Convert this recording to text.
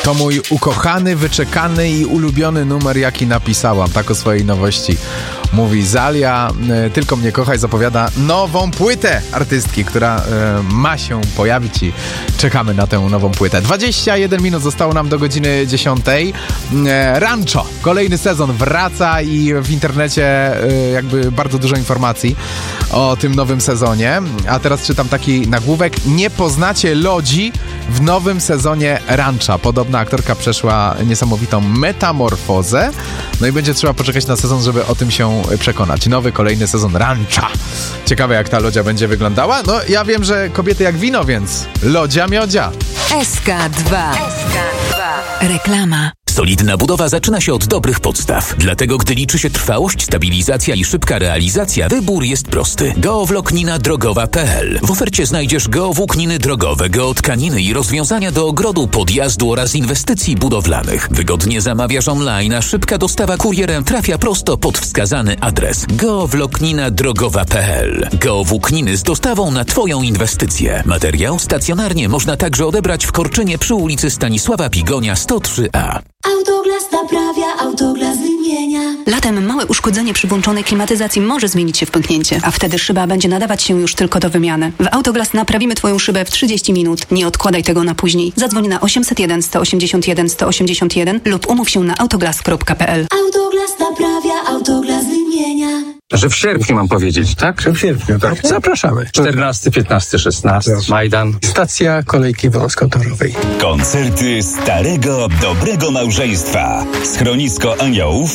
To mój ukochany, wyczekany i ulubiony numer, jaki napisałam. Tak o swojej nowości mówi Zalia. Tylko mnie kochaj zapowiada nową płytę artystki, która ma się pojawić i czekamy na tę nową płytę. 21 minut zostało nam do godziny 10. Rancho. Kolejny sezon wraca i w internecie jakby bardzo dużo informacji o tym nowym sezonie. A teraz czytam taki nagłówek. Nie poznacie Lodzi w nowym sezonie Rancha. Podobna aktorka przeszła niesamowitą metamorfozę. No i będzie trzeba poczekać na sezon, żeby o tym się przekonać. Nowy, kolejny sezon Rancha. Ciekawe, jak ta lodzia będzie wyglądała. No, ja wiem, że kobiety jak wino, więc lodzia miodzia. SK2. Reklama. Solidna budowa zaczyna się od dobrych podstaw. Dlatego, gdy liczy się trwałość, stabilizacja i szybka realizacja, wybór jest prosty. Geowłóknina drogowa.pl. W ofercie znajdziesz geowłókniny drogowe, geotkaniny i rozwiązania do ogrodu, podjazdu oraz inwestycji budowlanych. Wygodnie zamawiasz online, a szybka dostawa kurierem trafia prosto pod wskazany adres. Geowłóknina drogowa.pl. Geowłókniny z dostawą na Twoją inwestycję. Materiał stacjonarnie można także odebrać w Korczynie przy ulicy Stanisława Pigonia 103A. Autoglas naprawia, Autoglas wymienia. Latem małe uszkodzenie przy włączonej klimatyzacji może zmienić się w pęknięcie, a wtedy szyba będzie nadawać się już tylko do wymiany. W Autoglas naprawimy Twoją szybę w 30 minut. Nie odkładaj tego na później. Zadzwoń na 801 181 181 lub umów się na autoglas.pl. Autoglas naprawia, Autoglas wymienia. Że w sierpniu mam powiedzieć, tak? W sierpniu, tak. Zapraszamy. 14, 15, 16. Majdan. Stacja kolejki wąskotorowej. Koncerty Starego Dobrego Małżeństwa. Schronisko Aniołów